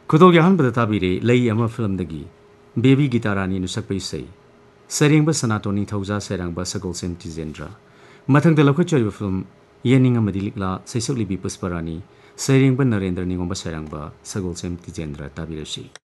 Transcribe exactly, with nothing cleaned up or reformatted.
खुदोग याहनबदा ताबिरे लई अमा film दगी baby Geetarani नुसक्पै सै सरेंगबा सनातोनी थौजा सैरांगबा सगोलसेम तिजेंद्र मथंगदा लखचरिबा फिल्म येनिंग अमदि लिकला सैसकलिबी पुष्परानी सरेंगबा नरेंद्र निंगोंबा सैरांगबा सगोलसेम तिजेंद्र ताबिरसी।